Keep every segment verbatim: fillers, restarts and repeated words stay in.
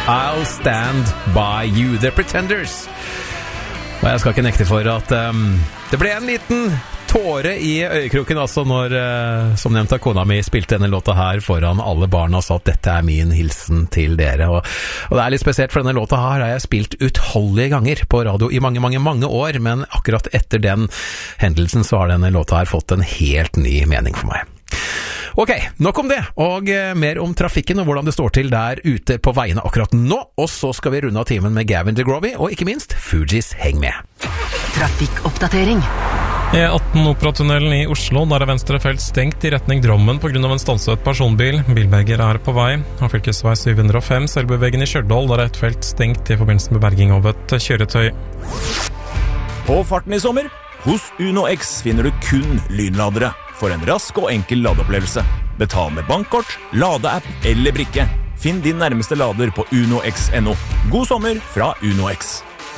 I'll stand by you, The Pretenders. Og jeg skal ikke nekte for at um, det ble en liten tåre i øyekroken altså når, uh, som nevnt av kona mi, spilte denne låta her foran alle barna og sa at dette er min hilsen til dere. Og, og det er litt spesielt, for denne låta her har jeg spilt utholdige ganger på radio i mange, mange, mange år, men akkurat etter den hendelsen så har denne låta her fått en helt ny mening for meg. Ok, nok om det, og eh, mer om trafikken og hvordan det står til der ute på veiene akkurat nå, og så skal vi runde av timen med Gavin DeGrovey, og ikke minst Fugees Heng med. Trafikkoppdatering. E atten Operatunnelen i Oslo, der er venstre felt stengt i retning Drammen på grunn av en stanset personbil. Bilberger er på vei. Og fylkesvei syv hundre og fem, Selbuvegen i Stjørdal, der er et felt stengt i forbindelse med berging av et kjøretøy. På farten i sommer, hos Uno X finner du kun lynladere. For en rask og enkel ladeopplevelse. Betal med bankkort, ladeapp eller brikke. Finn din nærmeste lader på uno x punktum no. God sommer fra Uno X.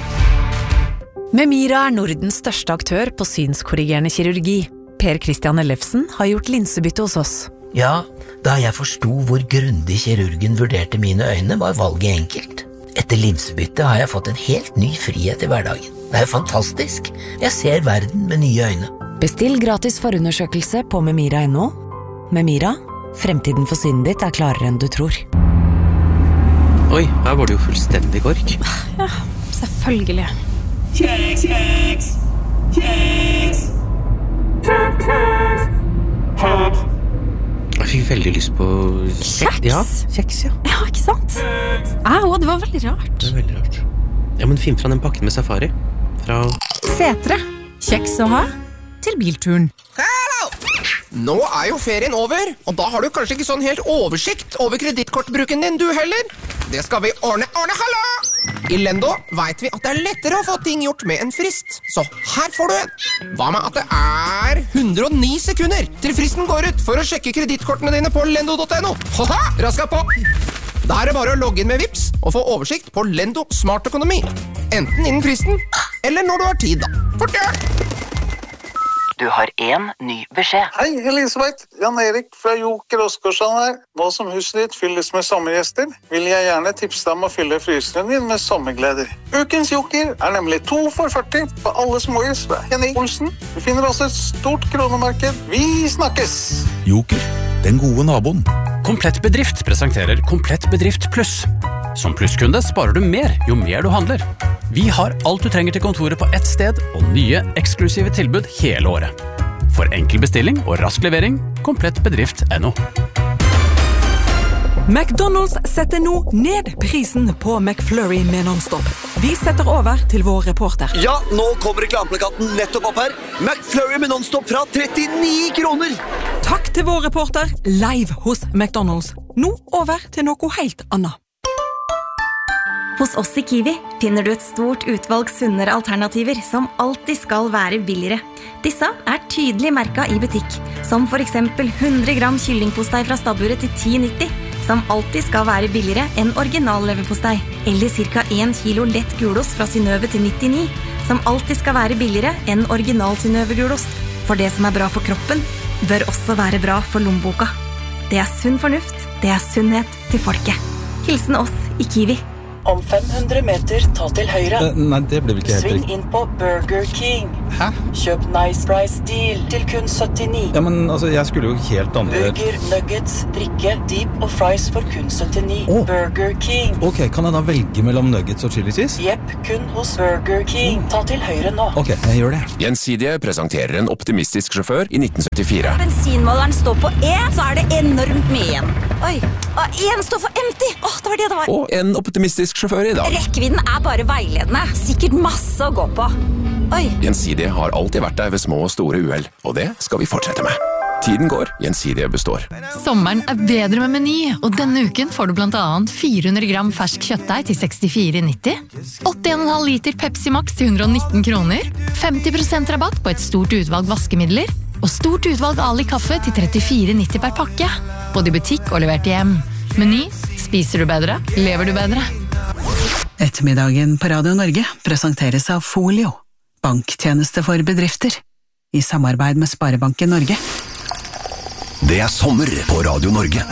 Memira er Nordens største aktør på synskorrigerende kirurgi. Per Christian Ellefsen har gjort linsebytte hos oss. Ja, da jeg forstod hvor grundig kirurgen vurderte mine øyne, var valget enkelt. Etter linsebytte har jeg fått en helt ny frihet i hverdagen. Det er fantastisk. Jeg ser verden med nye øyne. Bestill gratis forundersøkelse på memira punktum no. Memira, fremtiden for synet ditt er klarere enn du tror. Oi, her var det jo fullstendig kork. Ja, selvfølgelig. Kjeks, kjeks, kjeks, kjeks, kjeks. Jeg fikk veldig lyst på Kjeks? Ja, kjeks, ja. Ja, ikke sant? Au, det var veldig rart. Det er veldig rart. Ja, men finn fra den pakken med safari. Fra Setre. Kjeks å ha til bilturen. Hallo! Nå er jo ferien over, og da har du kanskje ikke sånn helt oversikt over kredittkortbruken din du heller. Det skal vi ordne, ordne, hallo! I Lendo vet vi at det er lettere å få ting gjort med en frist, så her får du en. Hva med at det er hundre og ni sekunder til fristen går ut for å sjekke kredittkortene dine på lendo punktum no? Haha, raska på! Da er det bare å logge inn med Vips og få oversikt på Lendo Smart Økonomi. Enten innen fristen, eller når du har tid da. Fort gjør! Du har en ny beskjed. Hei, Elisabeth. Jan Erik fra Joker Oskarsson her. Nå som huset ditt fylles med sommergjester, vil jeg gjerne tipse deg om å fylle fryseren din med sommergleder. Ukens Joker er nemlig to for førti på alle småhus fra Henning Olsen. Du finner også et stort kronemarked. Vi snakkes! Joker, den gode naboen. Komplett Bedrift presenterer Komplett Bedrift Pluss. Som plusskunde sparer du mer jo mer du handler. Vi har alt du trenger til kontoret på ett sted, og nye, eksklusive tilbud hele året. For enkel bestilling og rask levering, komplett bedrift punktum no. McDonald's setter nå ned prisen på McFlurry med non-stop. Vi setter over til vår reporter. Ja, nå kommer reklameplakaten nettopp opp her. McFlurry med non-stop fra trettini kroner. Takk til vår reporter, live hos McDonald's. Nå over til noe helt annet. Hos oss i Kiwi finner du et stort utvalg sunnere alternativer som alltid skal være billigere. Disse er tydelig merket i butikk, som for eksempel hundre gram kyllingpostei fra stabburet til ti nitti, som alltid skal være billigere enn original leverpostei, eller cirka en kilo lett gulost fra Synnøve til nittini, som alltid skal være billigere enn original Synnøve gulost. For det som er bra for kroppen, bør også være bra for lommeboka. Det er sunn fornuft, det er sunnhet til folket. Hilsen oss i Kiwi. Om fem hundre meter, ta til høyre. Uh, nei, det ble vel ikke helt Sving riktig. inn på Burger King. Hæ? Kjøp Nice Price Deal til kun syttini. Ja, men altså, jeg skulle jo helt andre... Burger, nuggets, drikke, deep og fries for kun syttini. Oh. Burger King. Ok, kan jeg da velge mellom nuggets og chili cheese? Jepp, kun hos Burger King. Ta til høyre nå. Ok, jeg gjør det. Gjensidige presenterer en optimistisk sjåfør i nitten syttifire. Bensinmåleren står på E, så er det enormt mye igjen. Oi, og en står for empty. Åh, det var det det var. Og en optimistisk sjåfør i dag. Rekkevidden er bare veiledende. Sikkert masse å gå på. Oi. Gjensidige har alltid vært der ved små og store uheld, og det skal vi fortsette med. Tiden går, Gjensidige består. Sommeren er bedre med Meny, og denne uken får du blant annet fire hundre gram fersk kjøttdeig til sekstifire nitti, åtti komma fem liter Pepsi Max til hundre og nitten kroner, femti prosent rabatt på et stort utvalg vaskemidler, og stort utvalg Ali kaffe til trettifire nitti per pakke. Både i butikk og levert hjem. Meny, spiser du bedre, lever du bedre. Ettermiddagen på Radio Norge presenteres av Folio, banktjeneste for bedrifter, i samarbeid med Sparebanken Norge. Det er sommer på Radio Norge.